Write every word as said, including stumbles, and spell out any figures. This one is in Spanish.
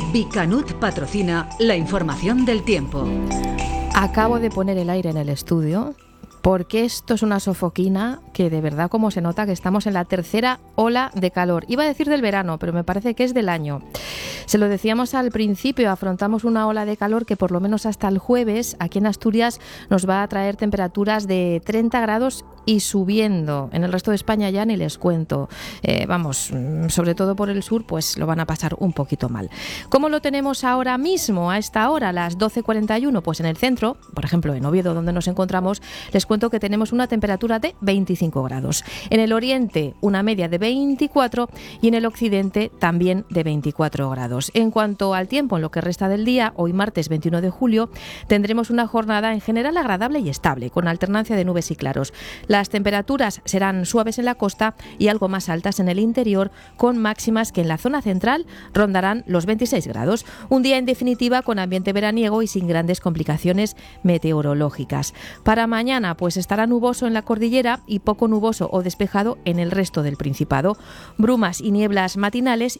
Bicanut patrocina la información del tiempo. Acabo de poner el aire en el estudio porque esto es una sofoquina que de verdad como se nota que estamos en la tercera ola de calor. Iba a decir del verano, pero me parece que es del año. Se lo decíamos al principio, afrontamos una ola de calor que por lo menos hasta el jueves aquí en Asturias nos va a traer temperaturas de treinta grados y subiendo. En el resto de España ya ni les cuento. Eh, vamos, sobre todo por el sur, pues lo van a pasar un poquito mal. ¿Cómo lo tenemos ahora mismo, a esta hora, a las doce cuarenta y uno? Pues en el centro, por ejemplo en Oviedo, donde nos encontramos, les cuento que tenemos una temperatura de veinticinco grados. En el oriente una media de veinticuatro y en el occidente también de veinticuatro grados. En cuanto al tiempo, en lo que resta del día, hoy martes veintiuno de julio, tendremos una jornada en general agradable y estable, con alternancia de nubes y claros. Las temperaturas serán suaves en la costa y algo más altas en el interior, con máximas que en la zona central rondarán los veintiséis grados. Un día en definitiva con ambiente veraniego y sin grandes complicaciones meteorológicas. Para mañana pues estará nuboso en la cordillera y poco nuboso o despejado en el resto del Principado. Brumas y nieblas matinales